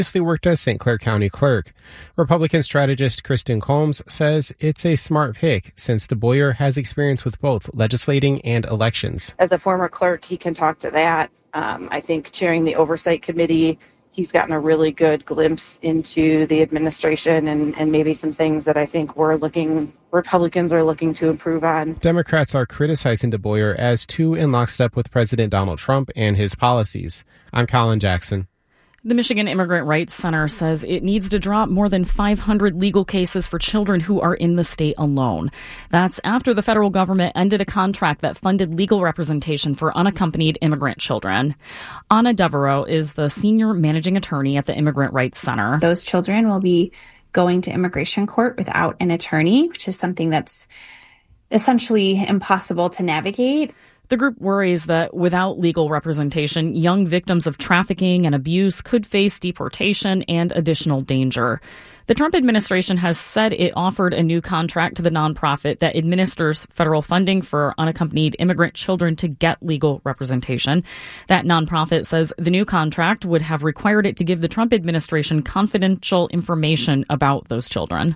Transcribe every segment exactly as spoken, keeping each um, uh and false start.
Previously worked as Saint Clair County clerk. Republican strategist Kristen Combs says it's a smart pick since DeBoyer has experience with both legislating and elections. As a former clerk, he can talk to that. Um, I think chairing the oversight committee, he's gotten a really good glimpse into the administration and, and maybe some things that I think we're looking, Republicans are looking to improve on. Democrats are criticizing DeBoyer as too in lockstep with President Donald Trump and his policies. I'm Colin Jackson. The Michigan Immigrant Rights Center says it needs to drop more than five hundred legal cases for children who are in the state alone. That's after the federal government ended a contract that funded legal representation for unaccompanied immigrant children. Anna Devereaux is the senior managing attorney at the Immigrant Rights Center. Those children will be going to immigration court without an attorney, which is something that's essentially impossible to navigate. The group worries that without legal representation, young victims of trafficking and abuse could face deportation and additional danger. The Trump administration has said it offered a new contract to the nonprofit that administers federal funding for unaccompanied immigrant children to get legal representation. That nonprofit says the new contract would have required it to give the Trump administration confidential information about those children.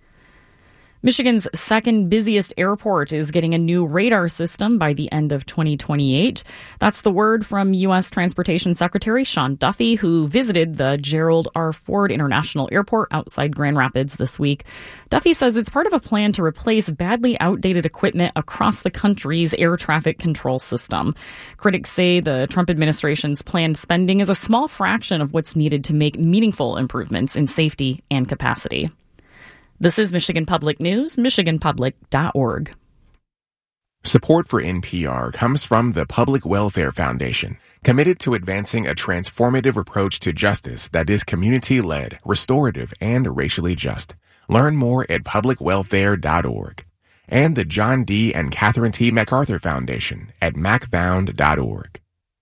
Michigan's second busiest airport is getting a new radar system by the end of twenty twenty-eight. That's the word from U S Transportation Secretary Sean Duffy, who visited the Gerald R. Ford International Airport outside Grand Rapids this week. Duffy says it's part of a plan to replace badly outdated equipment across the country's air traffic control system. Critics say the Trump administration's planned spending is a small fraction of what's needed to make meaningful improvements in safety and capacity. This is Michigan Public News, michigan public dot org. Support for N P R comes from the Public Welfare Foundation, committed to advancing a transformative approach to justice that is community-led, restorative, and racially just. Learn more at public welfare dot org. And the John D. and Catherine T. MacArthur Foundation at mac found dot org.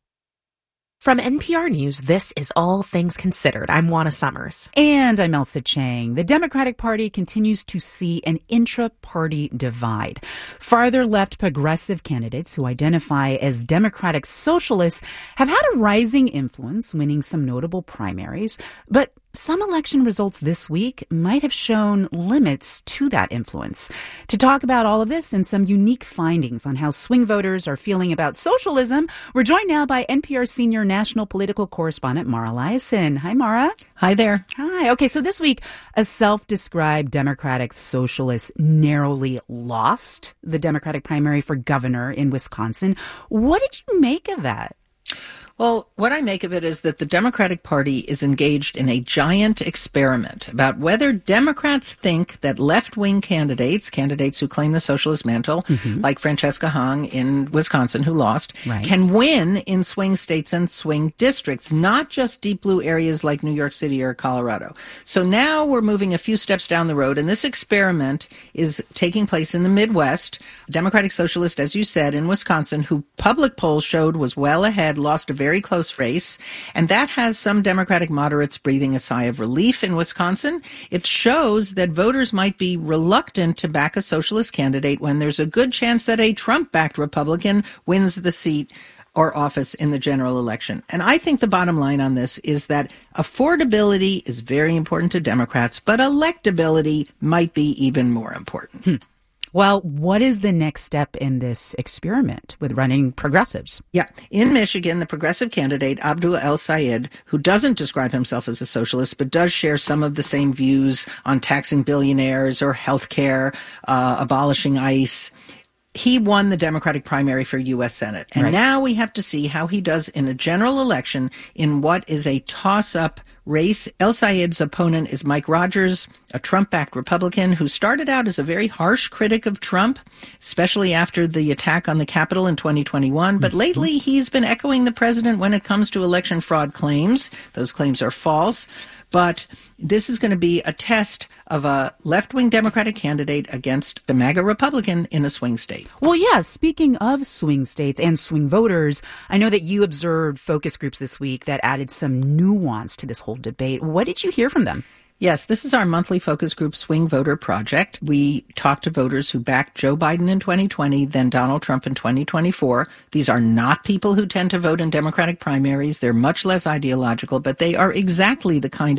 From N P R News, this is All Things Considered. I'm Juana Summers. And I'm Elsa Chang. The Democratic Party continues to see an intra-party divide. Farther left progressive candidates who identify as Democratic socialists have had a rising influence, winning some notable primaries. But some election results this week might have shown limits to that influence. To talk about all of this and some unique findings on how swing voters are feeling about socialism, we're joined now by N P R senior national political correspondent Mara Liasson. Hi, Mara. Hi there. Hi. Okay, so this week, a self-described Democratic socialist narrowly lost the Democratic primary for governor in Wisconsin. What did you make of that? Well, what I make of it is that the Democratic Party is engaged in a giant experiment about whether Democrats think that left-wing candidates, candidates who claim the socialist mantle, mm-hmm. like Francesca Hong in Wisconsin, who lost, right. can win in swing states and swing districts, not just deep blue areas like New York City or Colorado. So now we're moving a few steps down the road, and this experiment is taking place in the Midwest. Democratic Socialist, as you said, in Wisconsin, who public polls showed was well ahead, lost a very very close race, and that has some Democratic moderates breathing a sigh of relief in Wisconsin. It shows that voters might be reluctant to back a socialist candidate when there's a good chance that a Trump-backed Republican wins the seat or office in the general election. And I think the bottom line on this is that affordability is very important to Democrats, but electability might be even more important. Hmm. Well, what is the next step in this experiment with running progressives? Yeah. In Michigan, the progressive candidate, Abdul El-Sayed, who doesn't describe himself as a socialist, but does share some of the same views on taxing billionaires or health care, uh, abolishing ICE, he won the Democratic primary for U S Senate. And right. now we have to see how he does in a general election in what is a toss-up race. El-Sayed's opponent is Mike Rogers, a Trump-backed Republican who started out as a very harsh critic of Trump, especially after the attack on the Capitol in twenty twenty-one. But mm-hmm. lately, he's been echoing the president when it comes to election fraud claims. Those claims are false. But this is going to be a test of a left-wing Democratic candidate against a MAGA Republican in a swing state. Well, yeah, speaking of swing states and swing voters, I know that you observed focus groups this week that added some nuance to this whole debate. What did you hear from them? Yes, this is our monthly focus group Swing Voter Project. We talk to voters who backed Joe Biden in twenty twenty, then Donald Trump in twenty twenty-four. These are not people who tend to vote in Democratic primaries. They're much less ideological, but they are exactly the kind